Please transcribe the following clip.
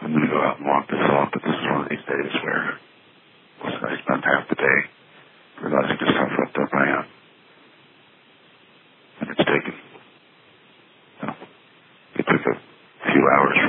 I'm going to go out and walk this off, but this is one of these days where I spent half the day realizing just how fucked up I am. And it's taken, it took a few hours